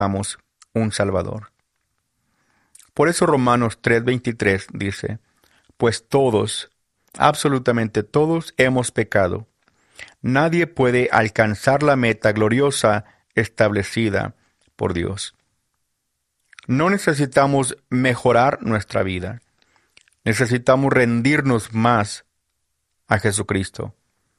necesitamos un Salvador. Por eso Romanos 3:23 dice, pues todos, absolutamente todos hemos pecado. Nadie puede alcanzar la meta gloriosa establecida por Dios. No necesitamos mejorar nuestra vida. Necesitamos rendirnos más a Jesucristo.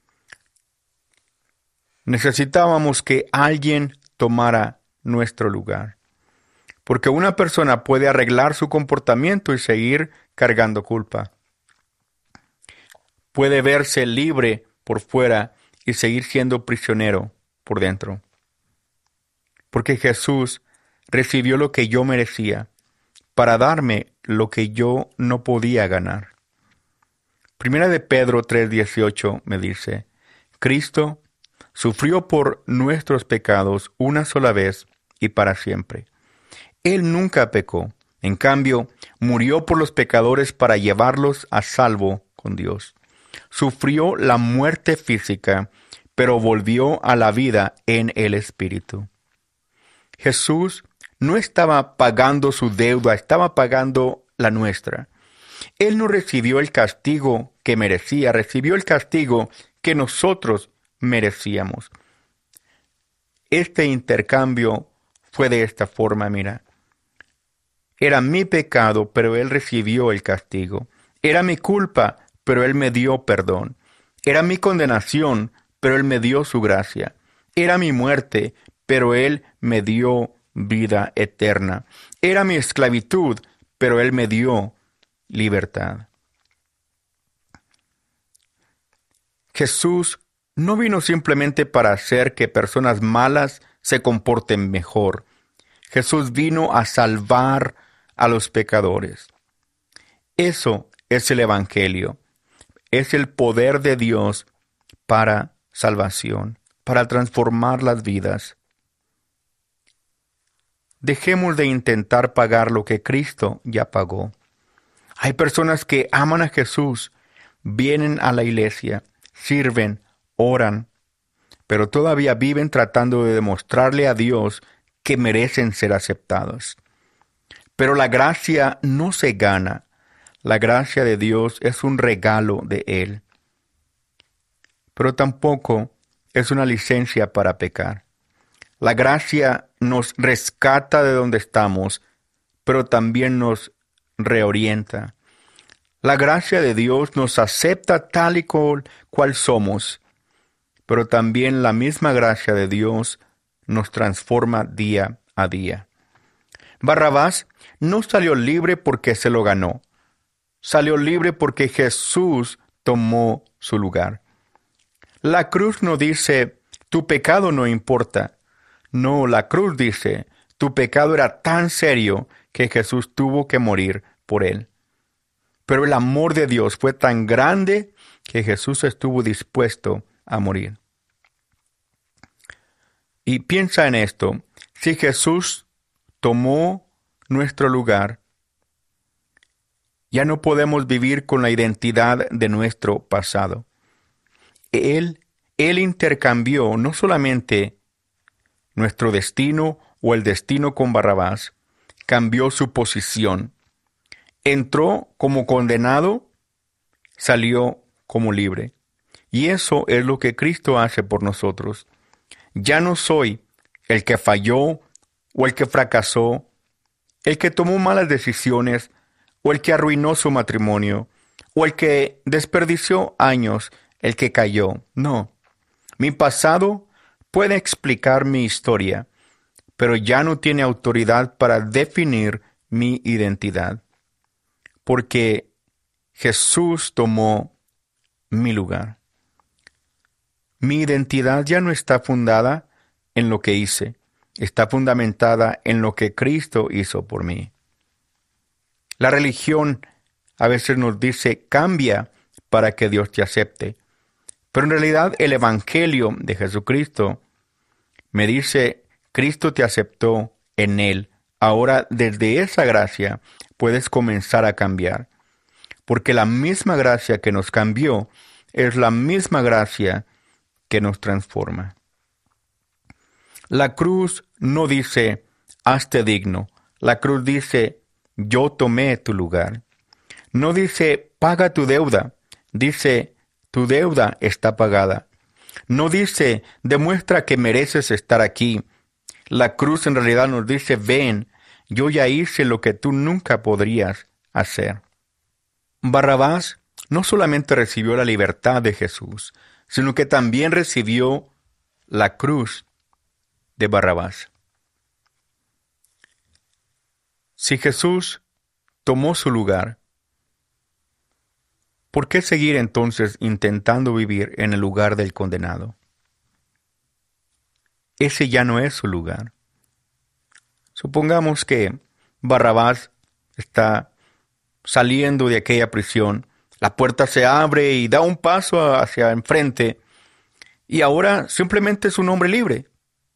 Necesitábamos que alguien tomara nuestro lugar. Porque una persona puede arreglar su comportamiento y seguir cargando culpa. Puede verse libre por fuera y seguir siendo prisionero por dentro. Porque Jesús recibió lo que yo merecía para darme lo que yo no podía ganar. Primera de Pedro 3:18 me dice, Cristo sufrió por nuestros pecados una sola vez y para siempre. Él nunca pecó. En cambio, murió por los pecadores para llevarlos a salvo con Dios. Sufrió la muerte física, pero volvió a la vida en el Espíritu. Jesús no estaba pagando su deuda, estaba pagando la nuestra. Él no recibió el castigo que merecía, recibió el castigo que nosotros merecíamos. Este intercambio fue de esta forma, mira. Era mi pecado, pero Él recibió el castigo. Era mi culpa, pero Él me dio perdón. Era mi condenación, pero Él me dio su gracia. Era mi muerte, pero Él me dio vida eterna. Era mi esclavitud, pero Él me dio libertad. Jesús no vino simplemente para hacer que personas malas se comporten mejor. Jesús vino a salvar a los pecadores. Eso es el Evangelio. Es el poder de Dios para salvación, para transformar las vidas. Dejemos de intentar pagar lo que Cristo ya pagó. Hay personas que aman a Jesús, vienen a la iglesia, sirven, oran, pero todavía viven tratando de demostrarle a Dios que merecen ser aceptados. Pero la gracia no se gana. La gracia de Dios es un regalo de Él. Pero tampoco es una licencia para pecar. La gracia nos rescata de donde estamos, pero también nos reorienta. La gracia de Dios nos acepta tal y cual somos, pero también la misma gracia de Dios nos transforma día a día. Barrabás no salió libre porque se lo ganó. Salió libre porque Jesús tomó su lugar. La cruz no dice, tu pecado no importa. No, la cruz dice, tu pecado era tan serio que Jesús tuvo que morir por él. Pero el amor de Dios fue tan grande que Jesús estuvo dispuesto a morir. Y piensa en esto, si Jesús tomó nuestro lugar, ya no podemos vivir con la identidad de nuestro pasado. Él intercambió no solamente nuestro destino o el destino con Barrabás, cambió su posición. Entró como condenado, salió como libre. Y eso es lo que Cristo hace por nosotros. Ya no soy el que falló o el que fracasó, el que tomó malas decisiones o el que arruinó su matrimonio o el que desperdició años, el que cayó. No, mi pasado puede explicar mi historia, pero ya no tiene autoridad para definir mi identidad, porque Jesús tomó mi lugar. Mi identidad ya no está fundada en lo que hice, está fundamentada en lo que Cristo hizo por mí. La religión a veces nos dice, cambia para que Dios te acepte. Pero en realidad el Evangelio de Jesucristo me dice, Cristo te aceptó en Él. Ahora desde esa gracia puedes comenzar a cambiar. Porque la misma gracia que nos cambió es la misma gracia que nos transforma. La cruz no dice, hazte digno. La cruz dice, yo tomé tu lugar. No dice, paga tu deuda. Dice, tu deuda está pagada. No dice, demuestra que mereces estar aquí. La cruz en realidad nos dice, ven, yo ya hice lo que tú nunca podrías hacer. Barrabás no solamente recibió la libertad de Jesús, sino que también recibió la cruz de Barrabás. Si Jesús tomó su lugar, ¿por qué seguir entonces intentando vivir en el lugar del condenado? Ese ya no es su lugar. Supongamos que Barrabás está saliendo de aquella prisión, la puerta se abre y da un paso hacia enfrente, y ahora simplemente es un hombre libre.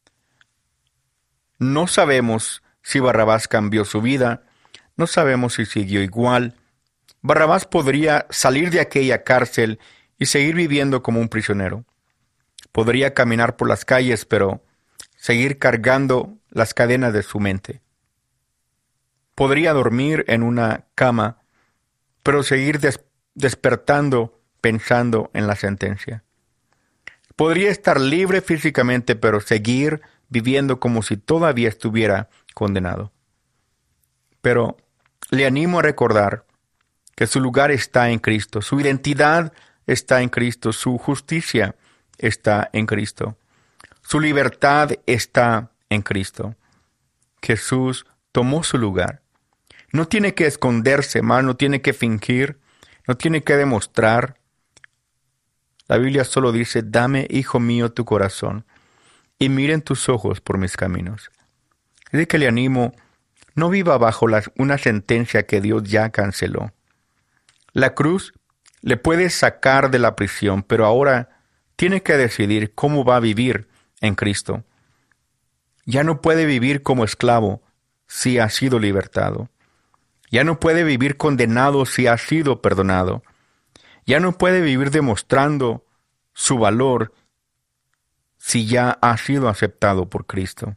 No sabemos si Barrabás cambió su vida, no sabemos si siguió igual. Barrabás podría salir de aquella cárcel y seguir viviendo como un prisionero. Podría caminar por las calles, pero seguir cargando las cadenas de su mente. Podría dormir en una cama, pero seguir despertando pensando en la sentencia. Podría estar libre físicamente, pero seguir viviendo como si todavía estuviera condenado. Pero le animo a recordar que su lugar está en Cristo, su identidad está en Cristo, su justicia está en Cristo, su libertad está en Cristo. Jesús tomó su lugar. No tiene que esconderse más, no tiene que fingir, no tiene que demostrar. La Biblia solo dice, dame, hijo mío, tu corazón, y miren tus ojos por mis caminos. Es de que le animo, no viva bajo una sentencia que Dios ya canceló. La cruz le puede sacar de la prisión, pero ahora tiene que decidir cómo va a vivir en Cristo. Ya no puede vivir como esclavo si ha sido libertado. Ya no puede vivir condenado si ha sido perdonado. Ya no puede vivir demostrando su valor si ya ha sido aceptado por Cristo.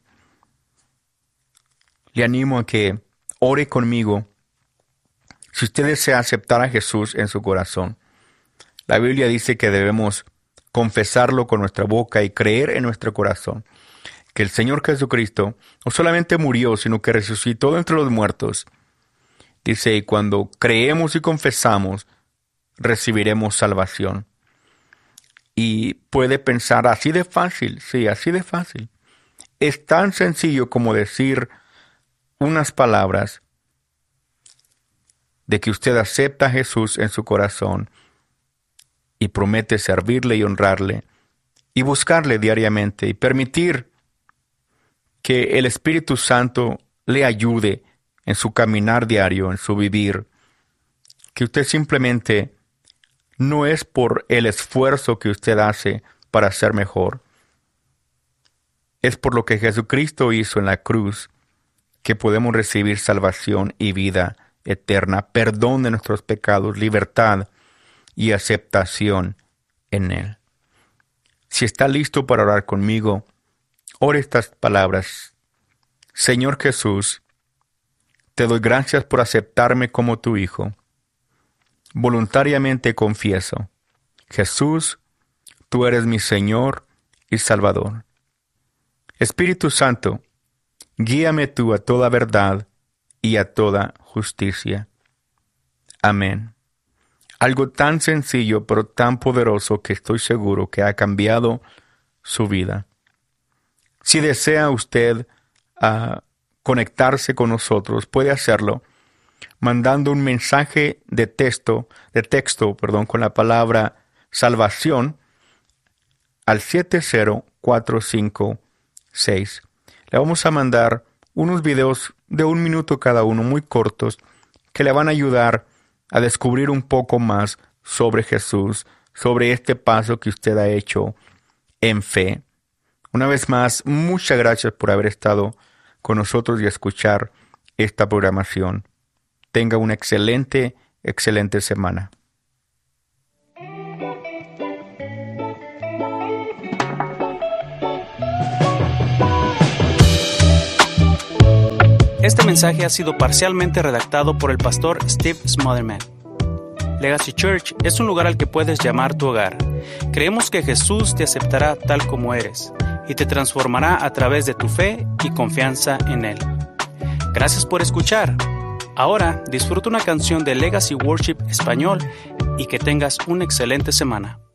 Le animo a que ore conmigo si usted desea aceptar a Jesús en su corazón. La Biblia dice que debemos confesarlo con nuestra boca y creer en nuestro corazón que el Señor Jesucristo no solamente murió, sino que resucitó de entre los muertos. Dice, y cuando creemos y confesamos, recibiremos salvación. Y puede pensar, así de fácil, sí, así de fácil. Es tan sencillo como decir unas palabras de que usted acepta a Jesús en su corazón y promete servirle y honrarle y buscarle diariamente y permitir que el Espíritu Santo le ayude en su caminar diario, en su vivir. Que usted simplemente no es por el esfuerzo que usted hace para ser mejor. Es por lo que Jesucristo hizo en la cruz que podemos recibir salvación y vida eterna, perdón de nuestros pecados, libertad y aceptación en Él. Si está listo para orar conmigo, ore estas palabras. Señor Jesús, te doy gracias por aceptarme como tu Hijo. Voluntariamente confieso, Jesús, tú eres mi Señor y Salvador. Espíritu Santo, guíame tú a toda verdad y a toda justicia. Amén. Algo tan sencillo pero tan poderoso que estoy seguro que ha cambiado su vida. Si desea usted conectarse con nosotros, puede hacerlo mandando un mensaje de texto, con la palabra salvación al 70456. Le vamos a mandar unos videos de 1 minuto cada uno, muy cortos, que le van a ayudar a descubrir un poco más sobre Jesús, sobre este paso que usted ha hecho en fe. Una vez más, muchas gracias por haber estado con nosotros y escuchar esta programación. Tenga una excelente semana. Este mensaje ha sido parcialmente redactado por el pastor Steve Smotherman. Legacy Church es un lugar al que puedes llamar tu hogar. Creemos que Jesús te aceptará tal como eres y te transformará a través de tu fe y confianza en Él. Gracias por escuchar. Ahora disfruta una canción de Legacy Worship Español y que tengas una excelente semana.